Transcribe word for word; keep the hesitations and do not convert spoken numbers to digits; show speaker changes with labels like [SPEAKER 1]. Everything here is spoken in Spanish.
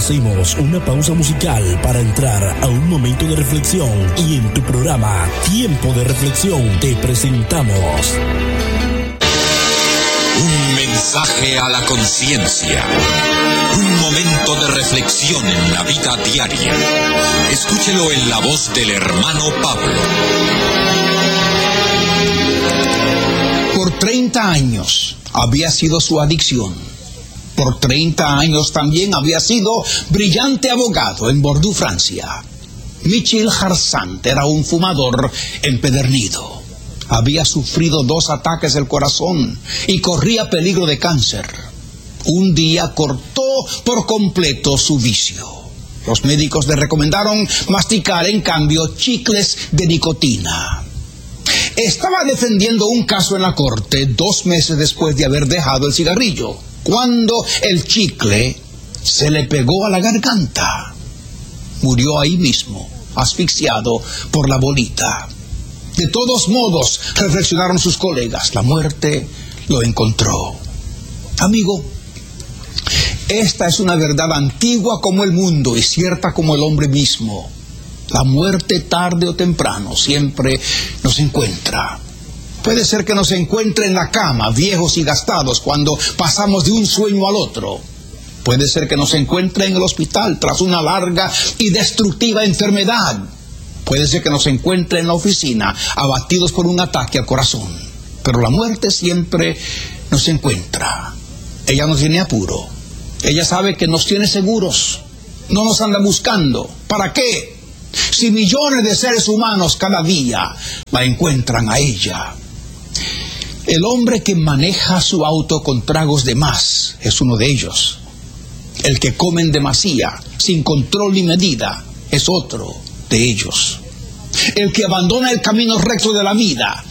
[SPEAKER 1] Hacemos una pausa musical para entrar a un momento de reflexión y en tu programa Tiempo de Reflexión te presentamos
[SPEAKER 2] un mensaje a la conciencia, un momento de reflexión en la vida diaria. Escúchelo en la voz del hermano Pablo.
[SPEAKER 3] Por treinta años había sido su adicción. Por treinta años también había sido brillante abogado en Bordeaux, Francia. Michel Jarsant era un fumador empedernido. Había sufrido dos ataques del corazón y corría peligro de cáncer. Un día cortó por completo su vicio. Los médicos le recomendaron masticar, en cambio, chicles de nicotina. Estaba defendiendo un caso en la corte dos meses después de haber dejado el cigarrillo, cuando el chicle se le pegó a la garganta. Murió ahí mismo, asfixiado por la bolita. De todos modos, reflexionaron sus colegas, la muerte lo encontró. Amigo, esta es una verdad antigua como el mundo y cierta como el hombre mismo. La muerte, tarde o temprano, siempre nos encuentra. Puede ser que nos encuentre en la cama, viejos y gastados, cuando pasamos de un sueño al otro. Puede ser que nos encuentre en el hospital tras una larga y destructiva enfermedad. Puede ser que nos encuentre en la oficina, abatidos por un ataque al corazón. Pero la muerte siempre nos encuentra. Ella nos tiene apuro. Ella sabe que nos tiene seguros. No nos anda buscando. ¿Para qué? Si millones de seres humanos cada día la encuentran a ella. El hombre que maneja su auto con tragos de más es uno de ellos. El que come en demasía, sin control ni medida, es otro de ellos. El que abandona el camino recto de la vida